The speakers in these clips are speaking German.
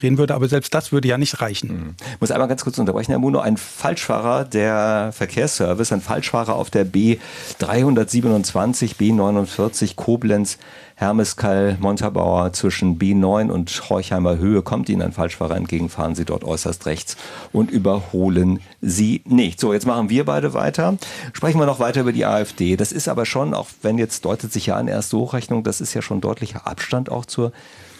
würde, aber selbst das würde ja nicht reichen. Ich muss einmal ganz kurz unterbrechen, Herr Muno. Ein Falschfahrer der Verkehrsservice, ein Falschfahrer auf der B327, B49 Koblenz, Hermeskeil, Montabaur zwischen B9 und Horchheimer Höhe. Kommt Ihnen ein Falschfahrer entgegen, fahren Sie dort äußerst rechts und überholen Sie nicht. So, jetzt machen wir beide weiter. Sprechen wir noch weiter über die AfD. Das ist aber schon, auch wenn jetzt deutet sich ja an, erste Hochrechnung, das ist ja schon deutlicher Abstand auch zur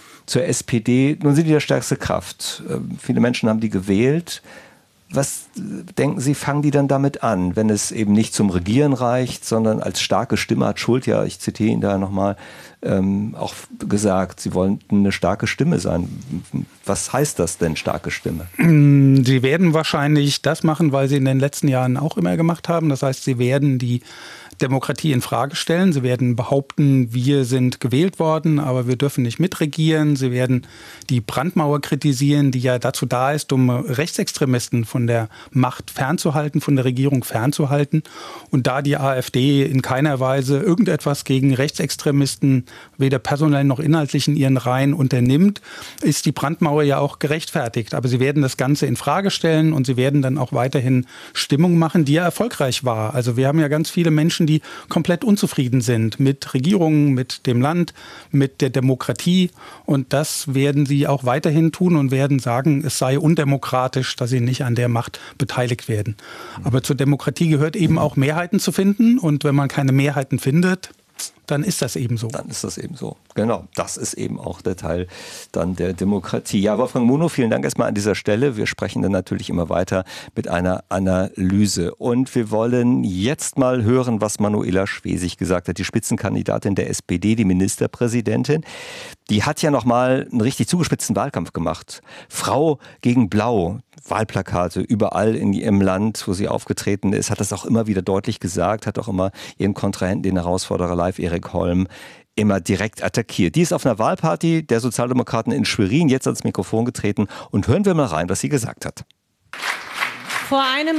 SPD. Nun sind die der stärkste Kraft. Viele Menschen haben die gewählt. Was denken Sie, fangen die dann damit an, wenn es eben nicht zum Regieren reicht, sondern als starke Stimme hat Schult, ja, ich zitiere ihn da nochmal, auch gesagt, sie wollen eine starke Stimme sein. Was heißt das denn, starke Stimme? Sie werden wahrscheinlich das machen, weil sie in den letzten Jahren auch immer gemacht haben. Das heißt, sie werden die Demokratie in Frage stellen. Sie werden behaupten, wir sind gewählt worden, aber wir dürfen nicht mitregieren. Sie werden die Brandmauer kritisieren, die ja dazu da ist, um Rechtsextremisten von der Macht fernzuhalten, von der Regierung fernzuhalten. Und da die AfD in keiner Weise irgendetwas gegen Rechtsextremisten, weder personell noch inhaltlich in ihren Reihen unternimmt, ist die Brandmauer ja auch gerechtfertigt. Aber sie werden das Ganze in Frage stellen und sie werden dann auch weiterhin Stimmung machen, die ja erfolgreich war. Also wir haben ja ganz viele Menschen, die komplett unzufrieden sind mit Regierungen, mit dem Land, mit der Demokratie. Und das werden sie auch weiterhin tun und werden sagen, es sei undemokratisch, dass sie nicht an der Macht beteiligt werden. Aber zur Demokratie gehört eben auch Mehrheiten zu finden. Und wenn man keine Mehrheiten findet, dann ist das eben so. Dann ist das eben so. Genau, das ist eben auch der Teil dann der Demokratie. Ja, Wolfgang Muno, vielen Dank erstmal an dieser Stelle. Wir sprechen dann natürlich immer weiter mit einer Analyse. Und wir wollen jetzt mal hören, was Manuela Schwesig gesagt hat, die Spitzenkandidatin der SPD, die Ministerpräsidentin. Die hat ja nochmal einen richtig zugespitzten Wahlkampf gemacht. Frau gegen Blau. Wahlplakate überall in ihrem Land, wo sie aufgetreten ist, hat das auch immer wieder deutlich gesagt, hat auch immer ihren Kontrahenten, den Herausforderer Live Erik Holm, immer direkt attackiert. Die ist auf einer Wahlparty der Sozialdemokraten in Schwerin jetzt ans Mikrofon getreten und hören wir mal rein, was sie gesagt hat. Vor einem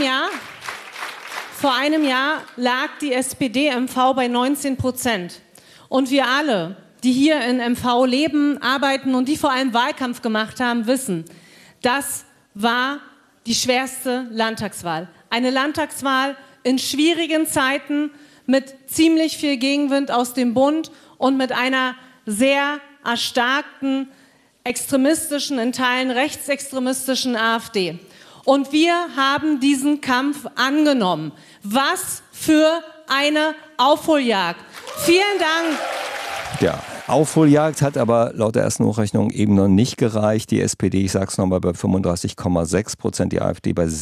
Jahr lag die SPD-MV bei 19%. Und wir alle, die hier in MV leben, arbeiten und die vor allem Wahlkampf gemacht haben, wissen, das war die schwerste Landtagswahl. Eine Landtagswahl in schwierigen Zeiten mit ziemlich viel Gegenwind aus dem Bund und mit einer sehr erstarkten, extremistischen, in Teilen rechtsextremistischen AfD. Und wir haben diesen Kampf angenommen. Was für eine Aufholjagd. Vielen Dank. Ja, Aufholjagd hat aber laut der ersten Hochrechnung eben noch nicht gereicht. Die SPD, ich sage es nochmal, bei 35,6%, die AfD bei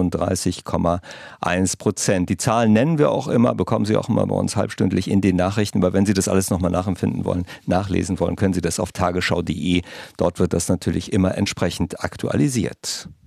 37,1%. Die Zahlen nennen wir auch immer, bekommen Sie auch immer bei uns halbstündlich in den Nachrichten. Aber wenn Sie das alles nochmal nachempfinden wollen, nachlesen wollen, können Sie das auf tagesschau.de. Dort wird das natürlich immer entsprechend aktualisiert.